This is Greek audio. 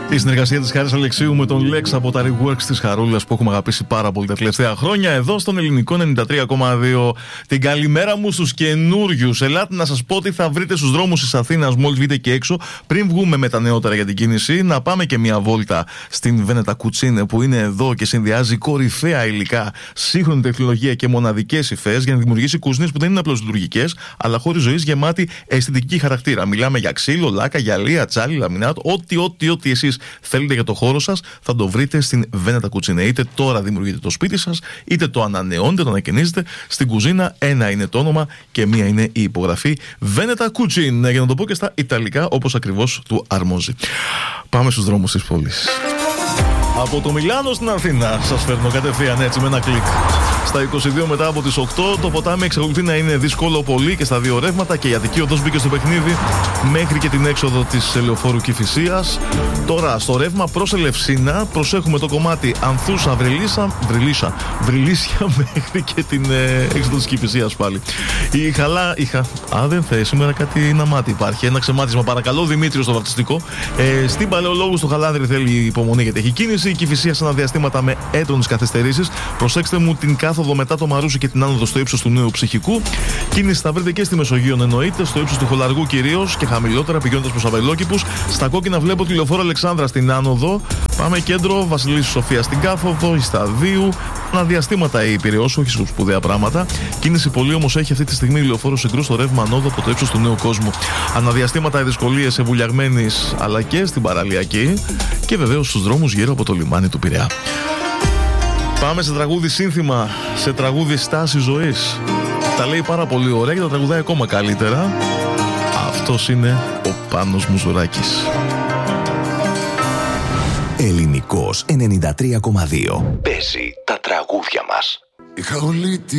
Η συνεργασία της Χάρης Αλεξίου με τον Lex από τα reworks της Χαρούλας που έχουμε αγαπήσει πάρα πολύ τα τελευταία χρόνια εδώ στον ελληνικό 93,2. Την καλημέρα μου στους καινούριους. Ελάτε να σας πω τι θα βρείτε στους δρόμους της Αθήνας μόλις βγείτε και έξω. Πριν βγούμε με τα νεότερα για την κίνηση, να πάμε και μια βόλτα στην Βένετα Κουτσίνε που είναι εδώ και συνδυάζει κορυφαία υλικά, σύγχρονη τεχνολογία και μοναδικές υφές για να δημιουργήσει κουζίνες που δεν είναι απλώς λειτουργικές, αλλά χώροι ζωής γεμάτη αισθητική χαρακτήρα. Μιλάμε για ξύλο, λάκα, γυαλία, τσάλι, λαμινάτ, ό,τι εσείς θέλετε για το χώρο σας θα το βρείτε στην Βένετα Κουτσίνε. Είτε τώρα δημιουργείτε το σπίτι σας, είτε το ανανεώνετε, το ανακαινίζετε. Στην κουζίνα ένα είναι το όνομα και μία είναι η υπογραφή. Βένετα Κουτσίνε, για να το πω και στα Ιταλικά όπως ακριβώς του αρμόζει. Πάμε στους δρόμους της πόλης. Από το Μιλάνο στην Αθήνα σας φέρνω κατευθείαν έτσι με ένα κλικ. Στα 22 μετά από τις 8 το ποτάμι εξακολουθεί να είναι δύσκολο πολύ και στα δύο ρεύματα και η Αττική Οδός μπήκε στο παιχνίδι μέχρι και την έξοδο της Λεωφόρου Κηφισίας. Τώρα στο ρεύμα προς Ελευσίνα προσέχουμε το κομμάτι Ανθούσα Βρυλίσια μέχρι και την έξοδο της Κηφισίας πάλι. Δεν θε, σήμερα κάτι να μάτι υπάρχει. Ένα ξεμάτισμα παρακαλώ, Δημήτριο στο βαπτιστικό. Στην Παλαιολόγου στο Χαλάνδρη θέλει υπομονή γιατί έχει κίνηση. Η Κηφισία σε αναδιαστήματα με έντονες καθυστερήσεις. Προσέξτε μου την κάθοδο μετά το Μαρούσι και την άνοδο στο ύψος του Νέου Ψυχικού. Κίνηση θα βρείτε και στη Μεσογείο, εννοείται, στο ύψος του Χολαργού κυρίως και χαμηλότερα πηγαίνοντας προς Αβελόκηπους. Στα κόκκινα βλέπω τη Λεωφόρο Αλεξάνδρα στην άνοδο. Πάμε κέντρο, Βασιλίσσου Σοφία στην κάθοδο, Ισταδίου. Αναδιαστήματα η Πειραιώς, όχι σπουδαία πράγματα. Κίνηση πολύ όμως έχει αυτή τη στιγμή η Λεωφόρο Συγκρού στο ρεύμα ανόδο από το ύψος του Νέου Κόσμου. Αναδιαστήματα οι δυσκολίες σε Βουλιαγμένης αλλά και στην Παραλιακή. Και βεβαίως στους δρόμους γύρω από το λιμάνι του Πειραιά. Πάμε σε τραγούδι σύνθημα, σε τραγούδι στάση ζωής. Τα λέει πάρα πολύ ωραία και τα τραγουδάει ακόμα καλύτερα. Αυτός είναι ο Πάνος Μουζουράκης. Ελληνικός 93,2. Παίζει τα τραγούδια μας. Είχα όλη